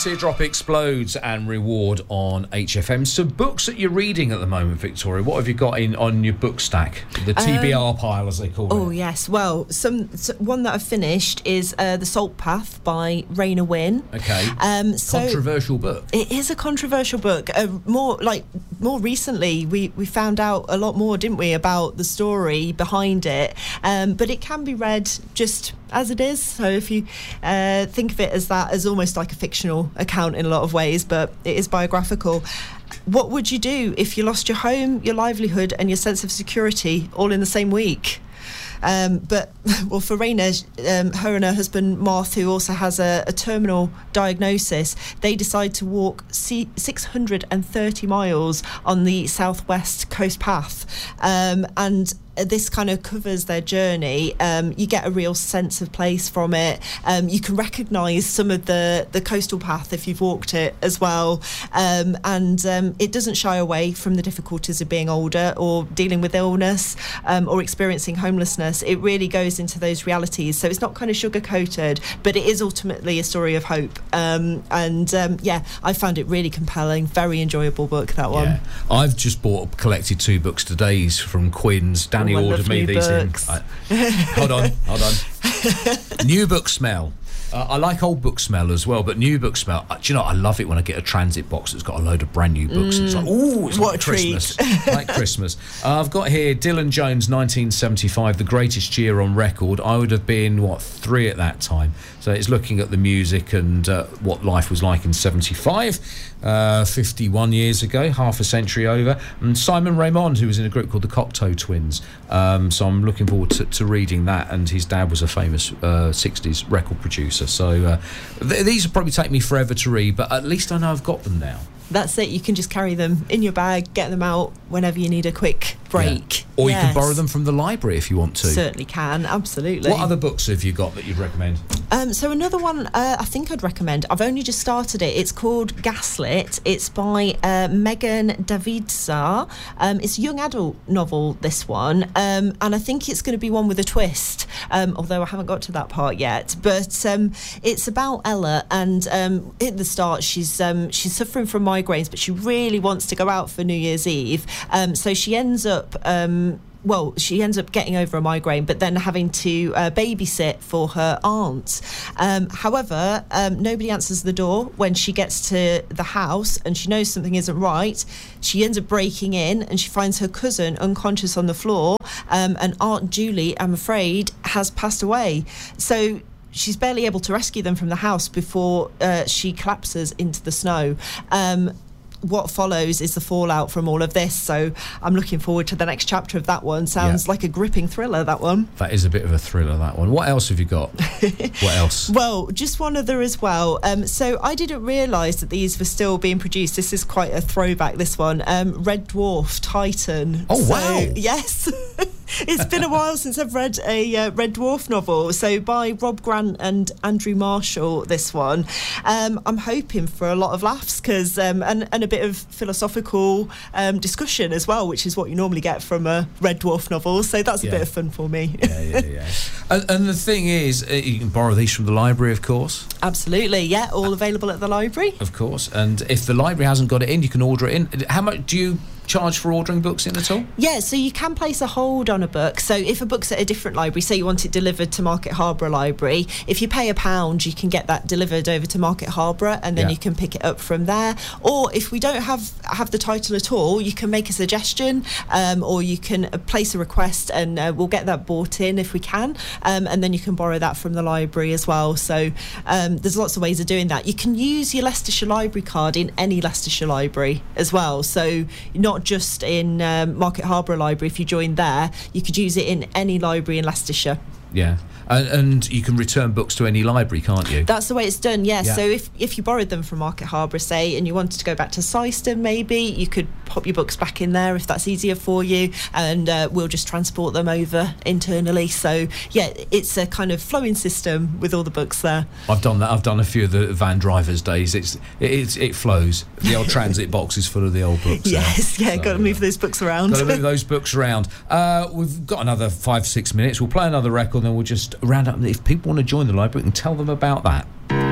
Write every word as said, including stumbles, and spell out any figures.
Teardrop Explodes and Reward on H F M. So books that you're reading at the moment, Victoria, what have you got in on your book stack? The T B R um, pile, as they call oh, it. Oh, yes. Well, some, some one that I've finished is uh, The Salt Path by Raina Wynn. Okay. Um, so controversial book. It is a controversial book. Uh, more like more recently, we, we found out a lot more, didn't we, about the story behind it. Um, but it can be read just as it is. So if you uh, think of it as that, as almost like a fictional account in a lot of ways, but it is biographical. What would you do if you lost your home, your livelihood and your sense of security all in the same week? Um, but, well, for Raina, um, her and her husband, Marth, who also has a, a terminal diagnosis, they decide to walk c- six hundred thirty miles on the southwest coast path. Um, and this kind of covers their journey. Um, you get a real sense of place from it. Um, you can recognise some of the, the coastal path if you've walked it as well. Um, and um, it doesn't shy away from the difficulties of being older or dealing with illness um, or experiencing homelessness. It really goes into those realities. So it's not kind of sugar-coated, but it is ultimately a story of hope. Um, and um, yeah, I found it really compelling. Very enjoyable book, that one. Yeah. I've just bought, collected two books today from Quinn's. Danny oh, ordered me these books. in. I, hold on, hold on. New book smell. Uh, I like old book smell as well, but new book smell. Uh, do you know, I love it when I get a transit box that's got a load of brand new books. Mm, it's like, ooh, it's what like a Christmas. treat. Like Christmas. Uh, I've got here Dylan Jones, nineteen seventy-five, The Greatest Year on Record. I would have been, what, three at that time. So it's looking at the music and uh, what life was like in seventy-five, uh, fifty-one years ago, half a century over. And Simon Raymond, who was in a group called the Cocteau Twins. Um, so I'm looking forward to, to reading that. And his dad was a famous uh, sixties record producer. So uh, th- these will probably take me forever to read, but at least I know I've got them now. That's it. You can just carry them in your bag, get them out whenever you need a quick break. Yeah. Or yes. you can borrow them from the library if you want to. Certainly can, absolutely. What other books have you got that you'd recommend? Um, so another one uh, I think I'd recommend, I've only just started it, it's called Gaslit. It's by uh, Megan Davidsa. Um, it's a young adult novel, this one, um, and I think it's going to be one with a twist, um, although I haven't got to that part yet. But um, it's about Ella, and um, at the start she's um, she's suffering from migraines, but she really wants to go out for New Year's Eve. Um, so she ends up... Um, Well, she ends up getting over a migraine, but then having to uh, babysit for her aunt. Um, however, um, nobody answers the door when she gets to the house, and she knows something isn't right. She ends up breaking in, and she finds her cousin unconscious on the floor, um, and Aunt Julie, I'm afraid, has passed away. So she's barely able to rescue them from the house before uh, she collapses into the snow. Um, what follows is the fallout from all of this, so I'm looking forward to the next chapter of that one. Sounds yeah. like a gripping thriller, that one. That is a bit of a thriller, that one. What else have you got? What else? Well, just one other as well. Um, so I didn't realise that these were still being produced. This is quite a throwback, this one. Um, Red Dwarf Titan. Oh, so, wow. Yes. It's been a while since I've read a uh, Red Dwarf novel. So by Rob Grant and Andrew Marshall, this one. Um, I'm hoping for a lot of laughs because um, and, and a bit of philosophical um, discussion as well, which is what you normally get from a Red Dwarf novel. So that's a yeah. bit of fun for me. Yeah, yeah, yeah. and, and the thing is, uh, you can borrow these from the library, of course. Absolutely, yeah. All available at the library. Of course. And if the library hasn't got it in, you can order it in. How much do you charge for ordering books in at all? Yeah, so you can place a hold on a book. So if a book's at a different library, say you want it delivered to Market Harborough Library, if you pay a pound, you can get that delivered over to Market Harborough, and then yeah. you can pick it up from there. Or if we don't have have the title at all, you can make a suggestion, um, or you can uh, place a request, and uh, we'll get that bought in if we can, um, and then you can borrow that from the library as well. So um, there's lots of ways of doing that. You can use your Leicestershire Library card in any Leicestershire library as well. So not just in um, Market Harborough Library. If you join there, you could use it in any library in Leicestershire. Yeah. And, and you can return books to any library, can't you? That's the way it's done, yes. Yeah. So if, if you borrowed them from Market Harborough, say, and you wanted to go back to Syston, maybe, you could pop your books back in there if that's easier for you, and uh, we'll just transport them over internally. So, yeah, it's a kind of flowing system with all the books there. I've done that. I've done a few of the van drivers' days. It's It, it's, it flows. The old transit box is full of the old books. Yes, now. yeah, so, got to move uh, those books around. Got to move those books around. Uh, we've got another five, six minutes. We'll play another record, and then we'll just round up. If people want to join the library, we can tell them about that.